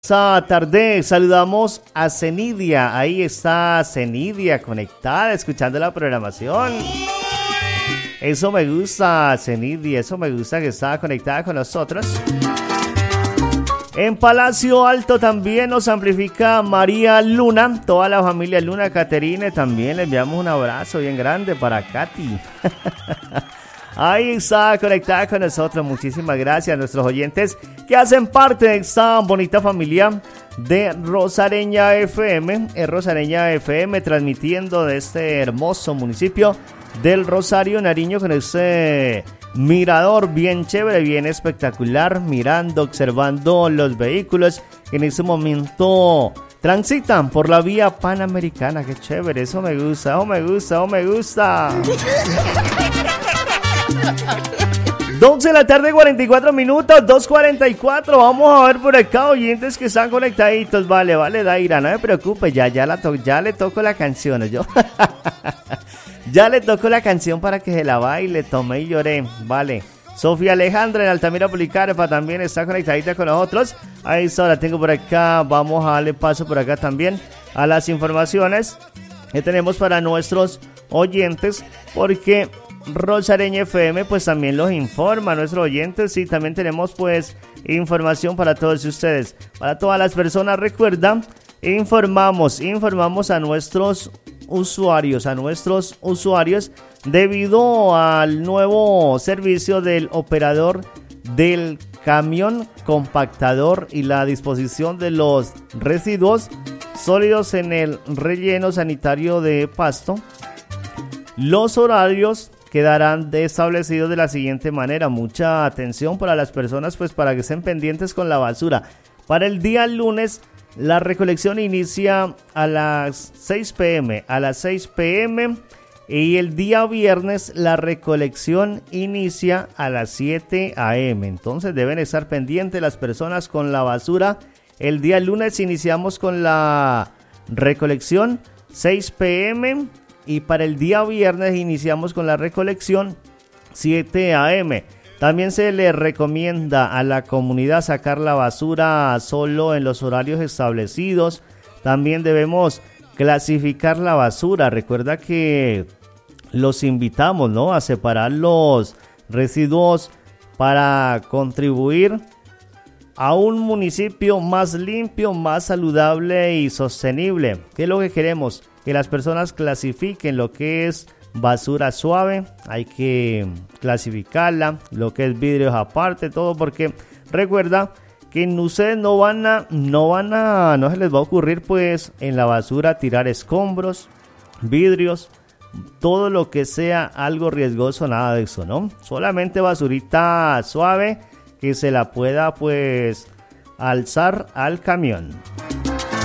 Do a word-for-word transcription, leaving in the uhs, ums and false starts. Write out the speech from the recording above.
Esta tarde saludamos a Zenidia. Ahí está Zenidia conectada, escuchando la programación. Eso me gusta, Zenidia. Eso me gusta que está conectada con nosotros. En Palacio Alto también nos amplifica María Luna. Toda la familia Luna, Caterine, también le enviamos un abrazo bien grande para Katy. Ahí está conectada con nosotros. Muchísimas gracias a nuestros oyentes que hacen parte de esta bonita familia de Rosareña F M. Es Rosareña F M transmitiendo de este hermoso municipio del Rosario, Nariño, con este mirador bien chévere, bien espectacular, mirando, observando los vehículos que en este momento transitan por la vía panamericana. Qué chévere, eso me gusta, oh me gusta, oh me gusta. doce de la tarde, cuarenta y cuatro minutos, dos cuarenta y cuatro. Vamos a ver por acá oyentes que están conectaditos. Vale, vale, Daira, no me preocupe, ya, ya, la to- ya le toco la canción, yo. Ya le toco la canción para que se la baile, tomé y lloré, vale. Sofía Alejandra en Altamira Policarpa también está conectadita con nosotros. Ahí está, la tengo por acá. Vamos a darle paso por acá también a las informaciones que tenemos para nuestros oyentes, porque Rosareña F M pues también los informa a nuestros oyentes, y también tenemos pues información para todos ustedes, para todas las personas. Recuerda, informamos, informamos a nuestros usuarios, a nuestros usuarios debido al nuevo servicio del operador del camión compactador y la disposición de los residuos sólidos en el relleno sanitario de Pasto. Los horarios quedarán establecidos de la siguiente manera. Mucha atención para las personas, pues para que estén pendientes con la basura. Para el día lunes, la recolección inicia a las seis pm, a las seis pm, y el día viernes la recolección inicia a las siete am. Entonces deben estar pendientes las personas con la basura. El día lunes iniciamos con la recolección seis pm, y para el día viernes iniciamos con la recolección siete am. También se le recomienda a la comunidad sacar la basura solo en los horarios establecidos. También debemos clasificar la basura. Recuerda que los invitamos, ¿no?, a separar los residuos para contribuir a un municipio más limpio, más saludable y sostenible. ¿Qué es lo que queremos? Que las personas clasifiquen lo que es basura suave, hay que clasificarla, lo que es vidrios aparte, todo, porque recuerda que ustedes no van a, no van a, no se les va a ocurrir pues en la basura tirar escombros, vidrios, todo lo que sea algo riesgoso, nada de eso, ¿no? Solamente basurita suave que se la pueda pues alzar al camión.